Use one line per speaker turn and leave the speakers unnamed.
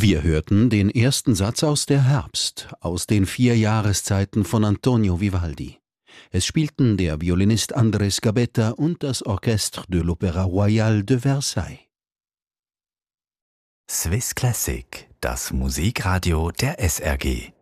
Wir hörten den ersten Satz aus Der Herbst, aus den 4 Jahreszeiten von Antonio Vivaldi. Es spielten der Violinist Andrés Gabetta und das Orchestre de l'Opéra Royal de Versailles.
Swiss Classic, das Musikradio der SRG.